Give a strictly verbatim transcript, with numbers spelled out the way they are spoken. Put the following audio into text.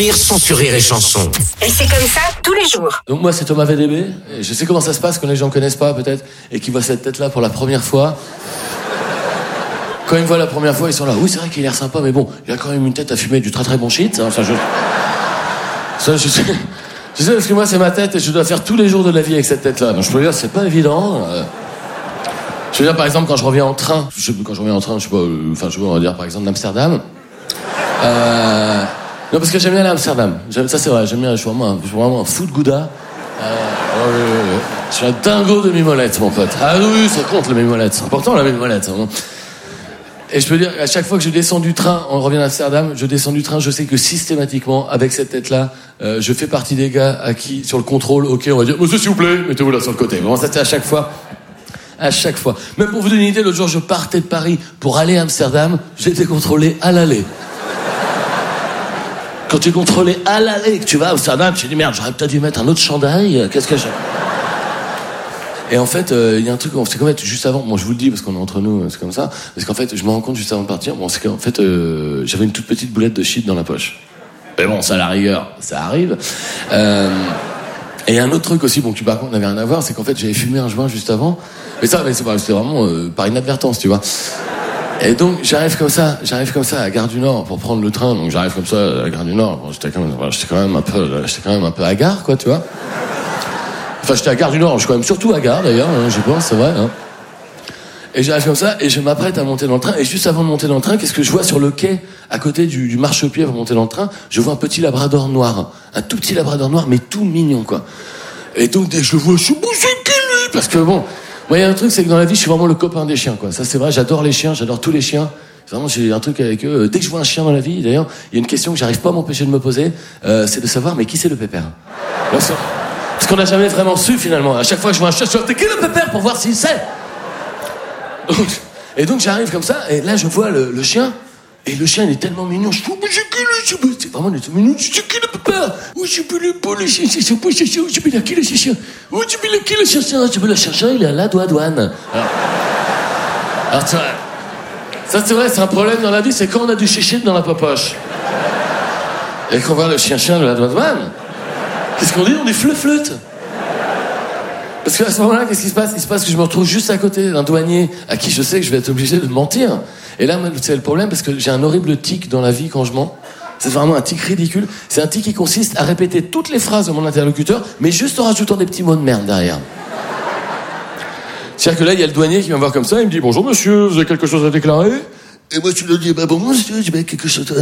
Rire sans sourire et chanson. Et c'est comme ça tous les jours. Donc moi c'est Thomas V D B, et je sais comment ça se passe quand les gens ne connaissent pas peut-être, et qui voient cette tête-là pour la première fois. Quand ils me voient la première fois, ils sont là, oui c'est vrai qu'il a l'air sympa, mais bon, il a quand même une tête à fumer du très très bon shit. Enfin, je... Ça, je sais... je sais parce que moi c'est ma tête et je dois faire tous les jours de la vie avec cette tête-là. Donc je peux dire, c'est pas évident. Je veux dire par exemple quand je reviens en train, je... quand je reviens en train, je sais pas, euh... enfin je veux, on va dire par exemple d'Amsterdam. Euh... Non, parce que j'aime bien aller à Amsterdam. J'aime, ça, c'est vrai. J'aime bien. Je suis vraiment un, je suis vraiment un fou de gouda. Euh, oh, oui, oui, oui. Je suis un dingo de mimolette, mon pote. Ah oui, ça compte, la mimolette. C'est important, la mimolette. Hein. Et je peux dire, à chaque fois que je descends du train, on revient à Amsterdam, je descends du train, je sais que systématiquement, avec cette tête-là, euh, je fais partie des gars à qui, sur le contrôle, ok, on va dire, monsieur, s'il vous plaît, mettez-vous là sur le côté. Bon, ça, c'est à chaque fois. À chaque fois. Même pour vous donner une idée, l'autre jour, je partais de Paris pour aller à Amsterdam, j'ai été contrôlé à l'aller. Quand tu es contrôlé à l'aller, que tu vas à Amsterdam, tu te dis merde, j'aurais peut-être dû mettre un autre chandail, qu'est-ce que j'ai... Et en fait, il euh, y a un truc, c'est qu'en fait, juste avant, bon, je vous le dis parce qu'on est entre nous, c'est comme ça, parce qu'en fait, je me rends compte juste avant de partir, bon, c'est qu'en fait, euh, j'avais une toute petite boulette de shit dans la poche. Mais bon, ça à la rigueur, ça arrive. Euh, et un autre truc aussi, bon, qui par contre n'avait rien à voir, c'est qu'en fait, j'avais fumé un joint juste avant, mais ça, mais c'est pas, c'était vraiment euh, par inadvertance, tu vois. Et donc j'arrive comme ça, j'arrive comme ça à la Gare du Nord pour prendre le train. Donc j'arrive comme ça à la Gare du Nord. Bon, j'étais quand même, j'étais quand même un peu, j'étais quand même un peu hagard, quoi, tu vois. Enfin, j'étais à la Gare du Nord. Je suis quand même surtout hagard d'ailleurs. Hein, j'y pense, c'est vrai. Hein. Et j'arrive comme ça et je m'apprête à monter dans le train. Et juste avant de monter dans le train, qu'est-ce que je vois sur le quai, à côté du, du marchepied pour monter dans le train? Je vois un petit labrador noir, un tout petit labrador noir, mais tout mignon, quoi. Et donc dès que je le vois, je suis bouché qui lui, parce que bon. Moi, il y a un truc, c'est que dans la vie, je suis vraiment le copain des chiens, quoi. Ça, c'est vrai, j'adore les chiens, j'adore tous les chiens. Vraiment, j'ai un truc avec eux. Dès que je vois un chien dans la vie, d'ailleurs, il y a une question que j'arrive pas à m'empêcher de me poser, euh, c'est de savoir, mais qui c'est le pépère? Parce qu'on n'a jamais vraiment su, finalement. À chaque fois que je vois un chien, je dis, qui est le pépère pour voir s'il sait? Donc, et donc, j'arrive comme ça, et là, je vois le, le chien, et le chien, il est tellement mignon. Je dis, mais c'est qui le chien? C'est vraiment mignon. C'est qui le pépère? Oui, je peux le pas le chien, c'est pas le chien. Je peux la qui le chien? Oui, je peux le qui le chien? Je peux le chercher, il est à la douane. Alors, alors tu vois, ça c'est vrai, c'est un problème dans la vie, c'est quand on a du chichit dans la popoche. Et qu'on voit le chien-chien de la douane, qu'est-ce qu'on dit? On dit fleu-flûte. Parce qu'à ce moment-là, qu'est-ce qui se passe? Il se passe que je me retrouve juste à côté d'un douanier à qui je sais que je vais être obligé de mentir. Et là, c'est le problème parce que j'ai un horrible tic dans la vie quand je mens. C'est vraiment un tic ridicule. C'est un tic qui consiste à répéter toutes les phrases de mon interlocuteur, mais juste en rajoutant des petits mots de merde derrière. C'est-à-dire que là, il y a le douanier qui vient me voir comme ça, il me dit « Bonjour monsieur, vous avez quelque chose à déclarer ?» Et moi, je lui dis « Bah bon monsieur, j'ai quelque chose à